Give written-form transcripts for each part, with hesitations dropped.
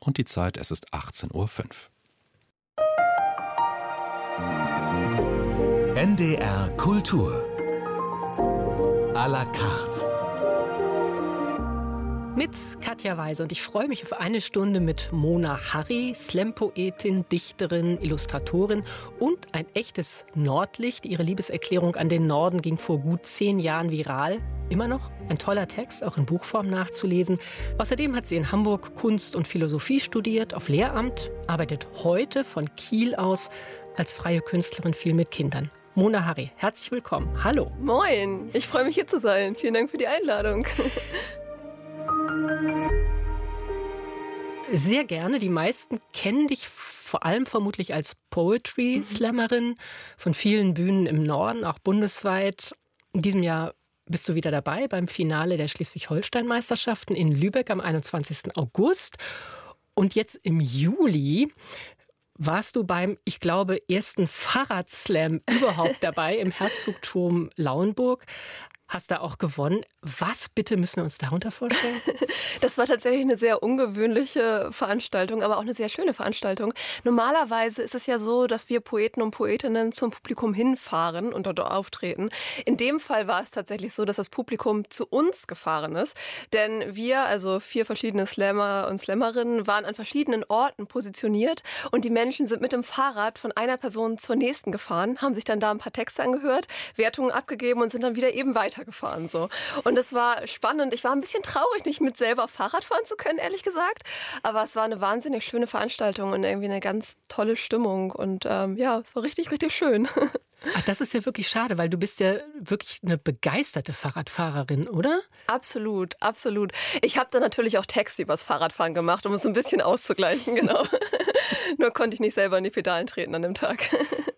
und die Zeit, es ist 18:05 Uhr. NDR Kultur à la carte. Mit Katja Weise und ich freue mich auf eine Stunde mit Mona Harry, Slam-Poetin, Dichterin, Illustratorin und ein echtes Nordlicht. Ihre Liebeserklärung an den Norden ging vor gut 10 Jahren viral. Immer noch ein toller Text, auch in Buchform nachzulesen. Außerdem hat sie in Hamburg Kunst und Philosophie studiert, auf Lehramt, arbeitet heute von Kiel aus als freie Künstlerin viel mit Kindern. Mona Harry, herzlich willkommen. Hallo. Moin, ich freue mich hier zu sein. Vielen Dank für die Einladung. Sehr gerne. Die meisten kennen dich vor allem vermutlich als Poetry-Slammerin von vielen Bühnen im Norden, auch bundesweit. In diesem Jahr bist du wieder dabei beim Finale der Schleswig-Holstein-Meisterschaften in Lübeck am 21. August. Und jetzt im Juli warst du beim, ich glaube, ersten Fahrradslam überhaupt dabei im Herzogtum Lauenburg. Hast da auch gewonnen. Was bitte müssen wir uns darunter vorstellen? Das war tatsächlich eine sehr ungewöhnliche Veranstaltung, aber auch eine sehr schöne Veranstaltung. Normalerweise ist es ja so, dass wir Poeten und Poetinnen zum Publikum hinfahren und dort auftreten. In dem Fall war es tatsächlich so, dass das Publikum zu uns gefahren ist. Denn wir, also 4 verschiedene Slammer und Slammerinnen, waren an verschiedenen Orten positioniert und die Menschen sind mit dem Fahrrad von einer Person zur nächsten gefahren, haben sich dann da ein paar Texte angehört, Wertungen abgegeben und sind dann wieder eben weitergefahren. So. Und das war spannend. Ich war ein bisschen traurig, nicht mit selber Fahrrad fahren zu können, ehrlich gesagt. Aber es war eine wahnsinnig schöne Veranstaltung und irgendwie eine ganz tolle Stimmung. Und ja, es war richtig, richtig schön. Ach, das ist ja wirklich schade, weil du bist ja wirklich eine begeisterte Fahrradfahrerin, oder? Absolut, absolut. Ich habe da natürlich auch Texte übers Fahrradfahren gemacht, um es so ein bisschen auszugleichen, genau. Nur konnte ich nicht selber in die Pedalen treten an dem Tag.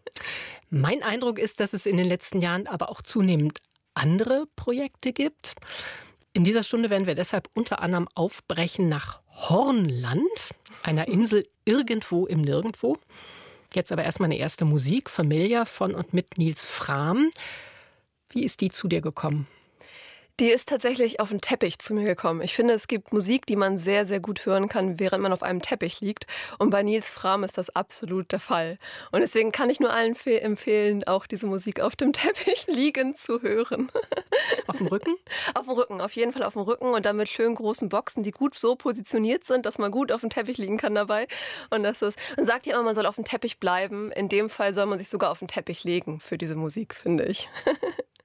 Mein Eindruck ist, dass es in den letzten Jahren aber auch zunehmend andere Projekte gibt. In dieser Stunde werden wir deshalb unter anderem aufbrechen nach Hornland, einer Insel irgendwo im Nirgendwo. Jetzt aber erstmal eine erste Musik, Familia von und mit Nils Frahm. Wie ist die zu dir gekommen? Die ist tatsächlich auf den Teppich zu mir gekommen. Ich finde, es gibt Musik, die man sehr, sehr gut hören kann, während man auf einem Teppich liegt. Und bei Nils Frahm ist das absolut der Fall. Und deswegen kann ich nur allen empfehlen, auch diese Musik auf dem Teppich liegend zu hören. Auf dem Rücken? Auf dem Rücken, auf jeden Fall auf dem Rücken. Und dann mit schönen großen Boxen, die gut so positioniert sind, dass man gut auf dem Teppich liegen kann dabei. Und das ist, man sagt ja immer, man soll auf dem Teppich bleiben. In dem Fall soll man sich sogar auf den Teppich legen für diese Musik, finde ich.